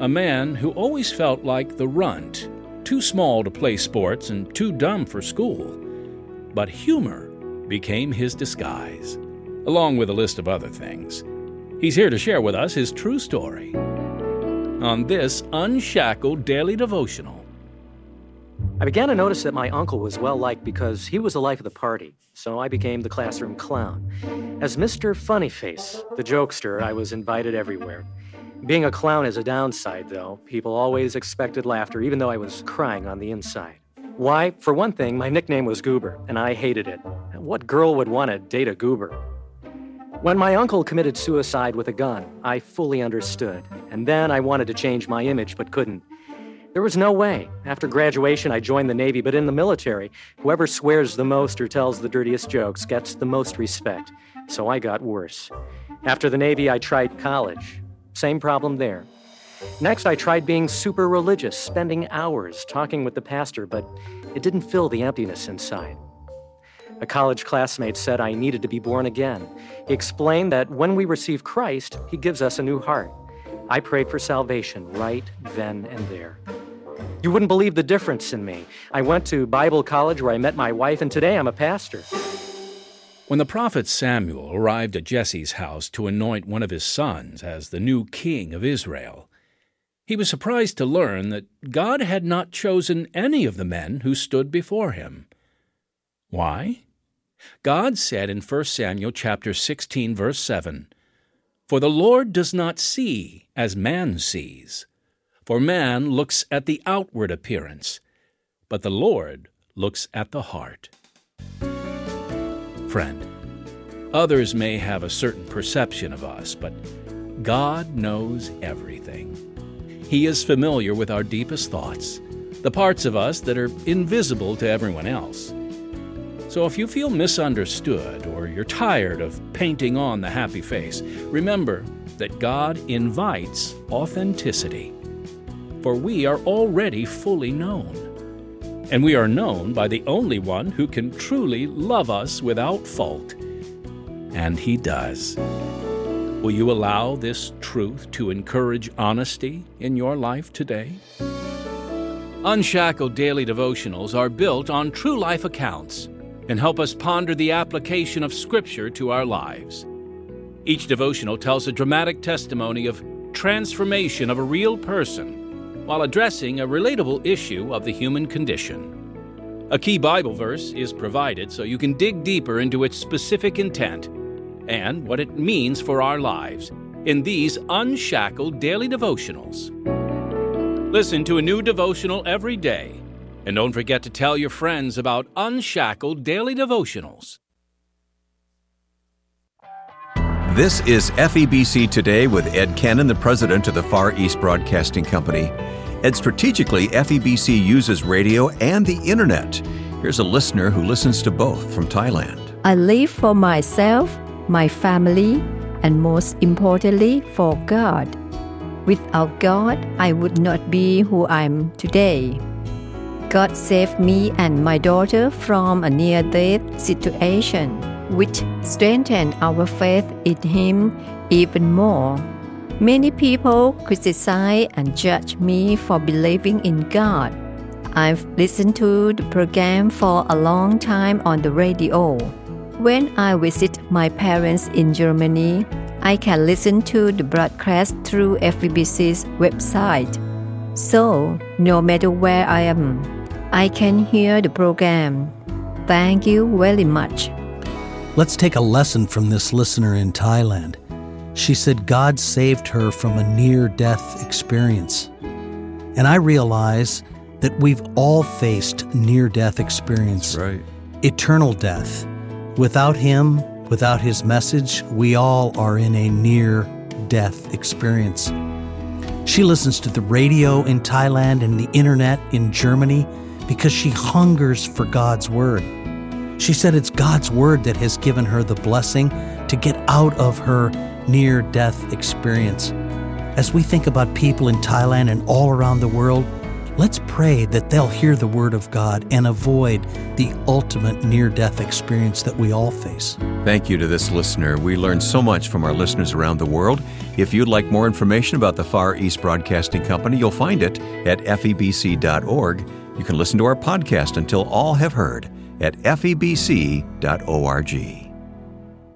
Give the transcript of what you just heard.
a man who always felt like the runt, too small to play sports and too dumb for school. But humor became his disguise, along with a list of other things. He's here to share with us his true story on this Unshackled Daily Devotional. I began to notice that my uncle was well-liked because he was the life of the party, so I became the classroom clown. As Mr. Funnyface, the jokester, I was invited everywhere. Being a clown is a downside, though. People always expected laughter, even though I was crying on the inside. Why? For one thing, my nickname was Goober, and I hated it. What girl would want to date a goober? When my uncle committed suicide with a gun, I fully understood, and then I wanted to change my image but couldn't. There was no way. After graduation, I joined the Navy, but in the military, whoever swears the most or tells the dirtiest jokes gets the most respect. So I got worse. After the Navy, I tried college. Same problem there. Next, I tried being super religious, spending hours talking with the pastor, but it didn't fill the emptiness inside. A college classmate said I needed to be born again. He explained that when we receive Christ, he gives us a new heart. I prayed for salvation right then and there. You wouldn't believe the difference in me. I went to Bible college where I met my wife, and today I'm a pastor. When the prophet Samuel arrived at Jesse's house to anoint one of his sons as the new king of Israel, he was surprised to learn that God had not chosen any of the men who stood before him. Why? God said in 1 Samuel chapter 16, verse 7, "For the Lord does not see as man sees. For man looks at the outward appearance, but the Lord looks at the heart." Friend, others may have a certain perception of us, but God knows everything. He is familiar with our deepest thoughts, the parts of us that are invisible to everyone else. So if you feel misunderstood or you're tired of painting on the happy face, remember that God invites authenticity. For we are already fully known. And we are known by the only one who can truly love us without fault. And he does. Will you allow this truth to encourage honesty in your life today? Unshackled Daily Devotionals are built on true life accounts and help us ponder the application of Scripture to our lives. Each devotional tells a dramatic testimony of transformation of a real person while addressing a relatable issue of the human condition. A key Bible verse is provided so you can dig deeper into its specific intent and what it means for our lives in these Unshackled Daily Devotionals. Listen to a new devotional every day, and don't forget to tell your friends about Unshackled Daily Devotionals. This is FEBC Today with Ed Cannon, the president of the Far East Broadcasting Company. Ed, strategically, FEBC uses radio and the internet. Here's a listener who listens to both from Thailand. I live for myself, my family, and most importantly, for God. Without God, I would not be who I am today. God saved me and my daughter from a near-death situation, which strengthened our faith in Him even more. Many people criticize and judge me for believing in God. I've listened to the program for a long time on the radio. When I visit my parents in Germany, I can listen to the broadcast through FEBC's website. So, no matter where I am, I can hear the program. Thank you very much. Let's take a lesson from this listener in Thailand. She said God saved her from a near-death experience. And I realize that we've all faced near-death experience. Right. Eternal death. Without Him, without His message, we all are in a near-death experience. She listens to the radio in Thailand and the internet in Germany because she hungers for God's Word. She said it's God's Word that has given her the blessing to get out of her near-death experience. As we think about people in Thailand and all around the world, Let's pray that they'll hear the Word of God and avoid the ultimate near-death experience that we all face. Thank you to this listener. We learned so much from our listeners around the world. If you'd like more information about the Far East Broadcasting Company, you'll find it at febc.org. You can listen to our podcast, Until All Have Heard, at febc.org.